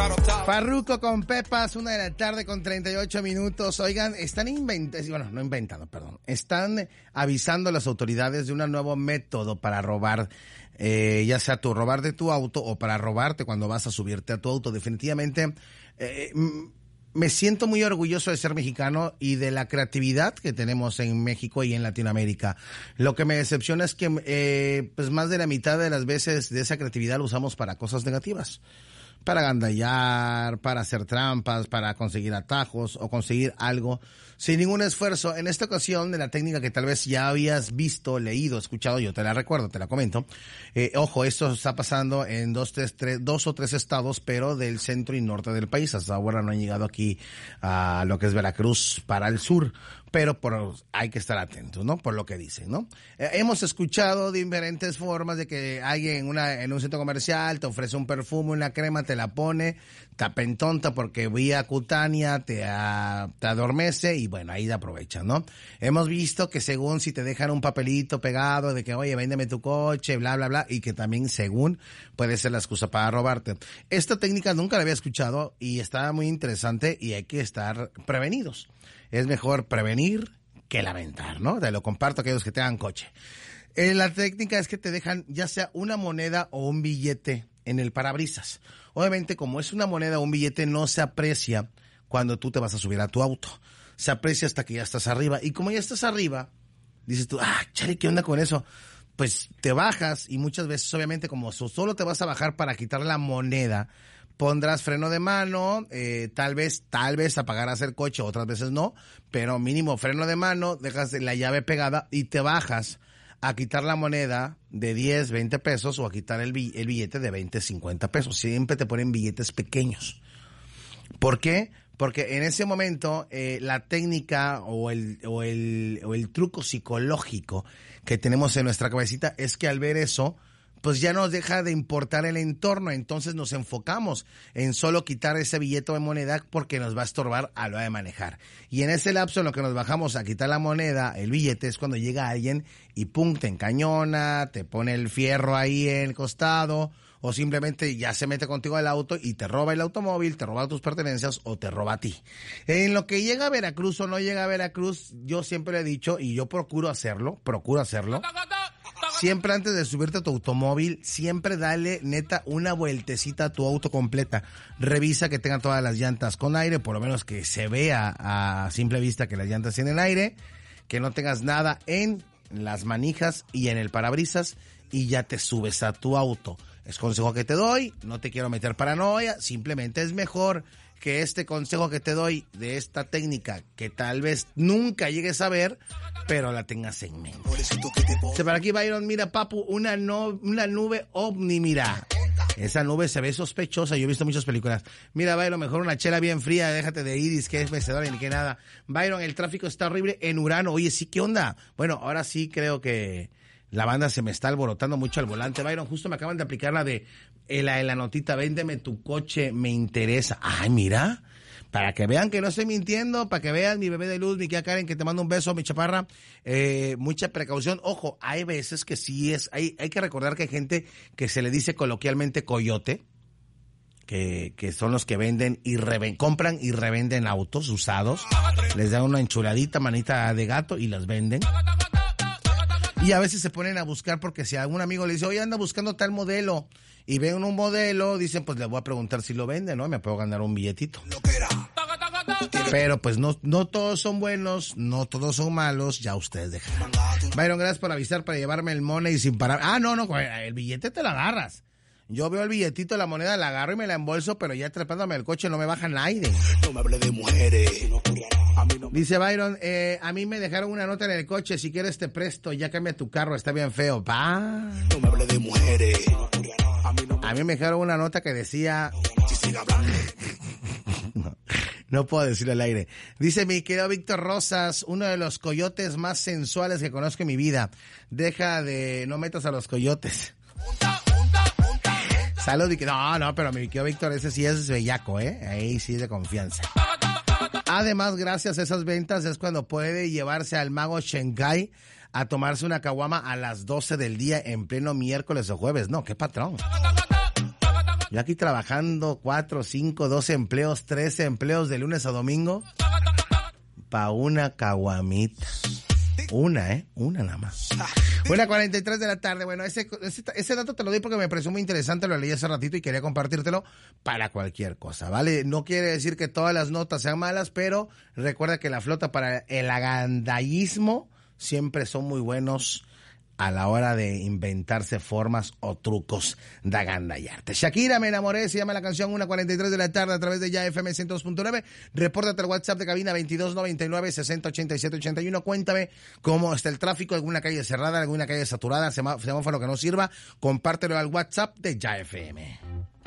Farruko con Pepas, 1:38 p.m. Oigan, están están avisando a las autoridades de un nuevo método para robar, ya sea robar de tu auto o para robarte cuando vas a subirte a tu auto. Definitivamente, me siento muy orgulloso de ser mexicano y de la creatividad que tenemos en México y en Latinoamérica. Lo que me decepciona es que pues más de la mitad de las veces de esa creatividad lo usamos para cosas negativas. Para agandallar, para hacer trampas, para conseguir atajos o conseguir algo sin ningún esfuerzo. En esta ocasión, de la técnica que tal vez ya habías visto, leído, escuchado, yo te la recuerdo, te la comento. Ojo, esto está pasando en dos o tres estados, pero del centro y norte del país. Hasta ahora no han llegado aquí a lo que es Veracruz para el sur. Pero hay que estar atentos, ¿no? Por lo que dicen, ¿no? Hemos escuchado diferentes formas de que alguien en un centro comercial te ofrece un perfume, una crema, te la pone, te apentonta porque vía cutánea te adormece y bueno, ahí te aprovechan, ¿no? Hemos visto que según si te dejan un papelito pegado de que, oye, véndeme tu coche, bla, bla, bla, y que también según puede ser la excusa para robarte. Esta técnica nunca la había escuchado y está muy interesante y hay que estar prevenidos. Es mejor prevenir que lamentar, ¿no? Te lo comparto a aquellos que tengan coche. La técnica es que te dejan ya sea una moneda o un billete en el parabrisas. Obviamente, como es una moneda o un billete, no se aprecia cuando tú te vas a subir a tu auto. Se aprecia hasta que ya estás arriba. Y como ya estás arriba, dices tú, chale, ¿qué onda con eso? Pues te bajas y muchas veces, obviamente, como solo te vas a bajar para quitar la moneda, pondrás freno de mano, tal vez apagarás el coche, otras veces no, pero mínimo freno de mano, dejas la llave pegada y te bajas a quitar la moneda de 10, 20 pesos o a quitar el billete de 20, 50 pesos. Siempre te ponen billetes pequeños. ¿Por qué? Porque en ese momento la técnica o el truco psicológico que tenemos en nuestra cabecita es que al ver eso, pues ya nos deja de importar el entorno, entonces nos enfocamos en solo quitar ese billete de moneda porque nos va a estorbar a la hora de manejar. Y en ese lapso en lo que nos bajamos a quitar la moneda, el billete, es cuando llega alguien y pum, te encañona, te pone el fierro ahí en el costado, o simplemente ya se mete contigo al auto y te roba el automóvil, te roba tus pertenencias o te roba a ti. En lo que llega a Veracruz o no llega a Veracruz, yo siempre he dicho, y yo procuro hacerlo, siempre antes de subirte a tu automóvil, siempre dale neta una vueltecita a tu auto completa. Revisa que tenga todas las llantas con aire, por lo menos que se vea a simple vista que las llantas tienen aire, que no tengas nada en las manijas y en el parabrisas y ya te subes a tu auto. Es consejo que te doy, no te quiero meter paranoia, simplemente es mejor que este consejo que te doy de esta técnica que tal vez nunca llegues a ver, pero la tengas en mente. Para aquí, Byron, mira, papu, una nube ovni, mira. Esa nube se ve sospechosa, yo he visto muchas películas. Mira, Byron, mejor una chela bien fría, déjate de iris, que es mecedora ni que nada. Byron, el tráfico está horrible en Urano. Oye, sí, ¿qué onda? Bueno, ahora sí creo que la banda se me está alborotando mucho al volante. Byron, justo me acaban de aplicar la de la notita, véndeme tu coche, me interesa. Ay, mira, para que vean que no estoy mintiendo, para que vean mi bebé de luz, mi tía Karen, que te mando un beso, mi chaparra. Mucha precaución. Ojo, hay veces que sí hay que recordar que hay gente que se le dice coloquialmente coyote, que son los que venden y compran y revenden autos usados. Les dan una enchuladita, manita de gato y las venden. Y a veces se ponen a buscar porque si algún amigo le dice, oye, anda buscando tal modelo, y ven un modelo, dicen, pues le voy a preguntar si lo vende, ¿no? Me puedo ganar un billetito. Pero pues no todos son buenos, no todos son malos, ya ustedes dejan. Byron, gracias por avisar para llevarme el money sin parar. No, el billete te lo agarras. Yo veo el billetito, la moneda, la agarro y me la embolso, pero ya trepándome el coche no me bajan aire. No me hable de mujeres. Dice Byron, a mí me dejaron una nota en el coche, si quieres te presto, ya cambia tu carro, está bien feo. No me hable de mujeres. A mí me dejaron una nota que decía... No puedo decirlo al aire. Dice mi querido Víctor Rosas, uno de los coyotes más sensuales que conozco en mi vida. No metas a los coyotes. Salud, no, pero mi querido Víctor, ese sí es bellaco, ahí sí es de confianza. Además, gracias a esas ventas es cuando puede llevarse al mago Shanghai a tomarse una caguama a las 12 del día en pleno miércoles o jueves. No, qué patrón. Yo aquí trabajando 4, 5, 12 empleos, 13 empleos de lunes a domingo pa' una caguamita. Una nada más. 1:43 de la tarde. Bueno, ese dato te lo doy porque me pareció muy interesante, lo leí hace ratito y quería compartírtelo para cualquier cosa, ¿vale? No quiere decir que todas las notas sean malas, pero recuerda que la flota para el agandallismo siempre son muy buenos a la hora de inventarse formas o trucos de agandallarte. Shakira, me enamoré, se llama la canción, 1:43 de la tarde a través de Ya FM 102.9. Repórtate al WhatsApp de cabina 2299-608781. Cuéntame cómo está el tráfico, alguna calle cerrada, alguna calle saturada, semáforo que no sirva. Compártelo al WhatsApp de Ya FM.